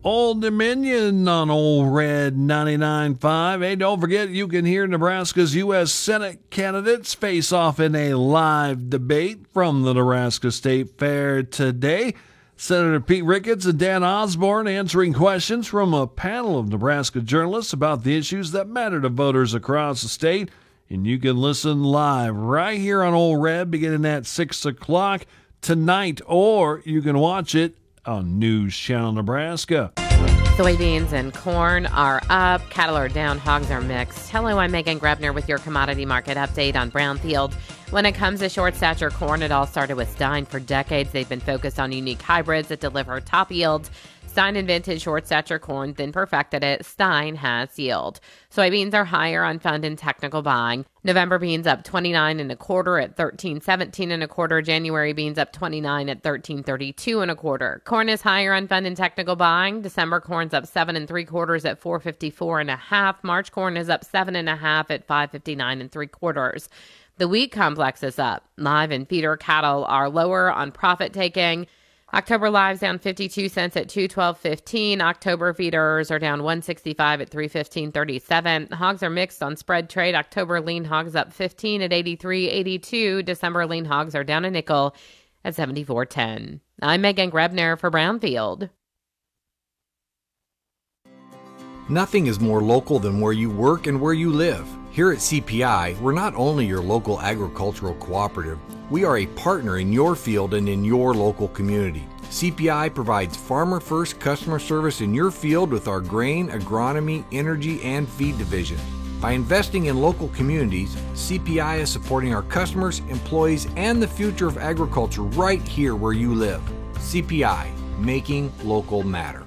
Old Dominion on Old Red 99.5. Hey, don't forget you can hear Nebraska's U.S. Senate candidates face off in a live debate from the Nebraska State Fair today. Senator Pete Ricketts and Dan Osborne answering questions from a panel of Nebraska journalists about the issues that matter to voters across the state. And you can listen live right here on Old Red beginning at 6 o'clock tonight, or you can watch it on News Channel Nebraska. Soybeans and corn are up. Cattle are down. Hogs are mixed. Hello, I'm Megan Grebner with your commodity market update on Brownfield. When it comes to short stature corn, it all started with Stein. For decades, they've been focused on unique hybrids that deliver top yields. Stein invented short stature corn, then perfected it. Stein has yield. Soybeans are higher on fund and technical buying. November beans up 29 and a quarter at 13.17 and a quarter. January beans up 29 at 13.32 and a quarter. Corn is higher on fund and technical buying. December corn's up 7 3/4 at 4.54 and a half. March corn is up 7 1/2 at 5.59 3/4. The wheat complex is up. Live and feeder cattle are lower on profit taking. October lives down 52 cents at 212.15. October feeders are down 165 at 315.37. Hogs are mixed on spread trade. October lean hogs up 15 at 83.82. December lean hogs are down a nickel at 74.10. I'm Megan Grebner for Brownfield. Nothing is more local than where you work and where you live. Here at CPI, we're not only your local agricultural cooperative, we are a partner in your field and in your local community. CPI provides farmer-first customer service in your field with our grain, agronomy, energy, and feed division. By investing in local communities, CPI is supporting our customers, employees, and the future of agriculture right here where you live. CPI, making local matter.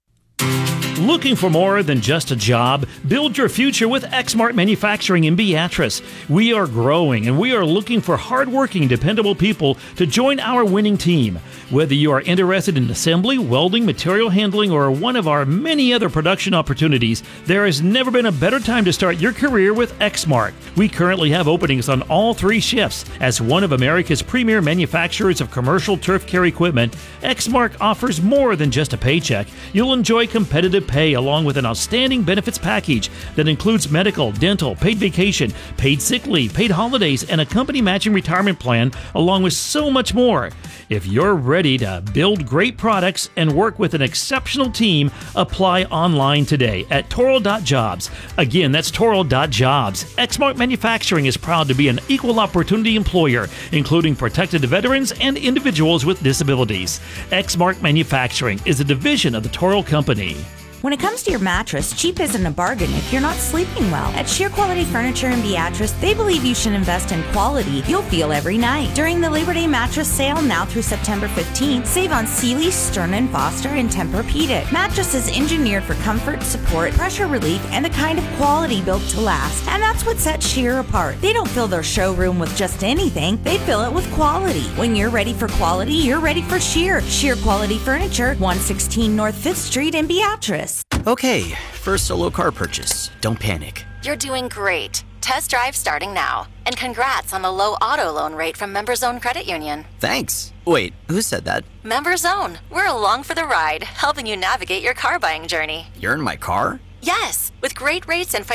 Looking for more than just a job? Build your future with Exmark Manufacturing in Beatrice. We are growing and we are looking for hardworking, dependable people to join our winning team. Whether you are interested in assembly, welding, material handling, or one of our many other production opportunities, there has never been a better time to start your career with Exmark. We currently have openings on all 3 shifts. As one of America's premier manufacturers of commercial turf care equipment, Exmark offers more than just a paycheck. You'll enjoy competitive pay along with an outstanding benefits package that includes medical, dental, paid vacation, paid sick leave, paid holidays, and a company matching retirement plan, along with so much more. If you're ready to build great products and work with an exceptional team, apply online today at Toro.jobs. Again, that's Toro.jobs. Exmark Manufacturing is proud to be an equal opportunity employer, including protected veterans and individuals with disabilities. Exmark Manufacturing is a division of the Toro Company. When it comes to your mattress, cheap isn't a bargain if you're not sleeping well. At Sheer Quality Furniture in Beatrice, they believe you should invest in quality you'll feel every night. During the Labor Day mattress sale now through September 15th, save on Sealy, Stearn & Foster, and Tempur-Pedic. Mattresses engineered for comfort, support, pressure relief, and the kind of quality built to last. And that's what sets Sheer apart. They don't fill their showroom with just anything, they fill it with quality. When you're ready for quality, you're ready for Sheer. Sheer Quality Furniture, 116 North 5th Street in Beatrice. Okay, first solo car purchase. Don't panic. You're doing great. Test drive starting now. And congrats on the low auto loan rate from MemberZone Credit Union. Thanks. Wait, who said that? MemberZone. We're along for the ride, helping you navigate your car buying journey. You're in my car? Yes, with great rates and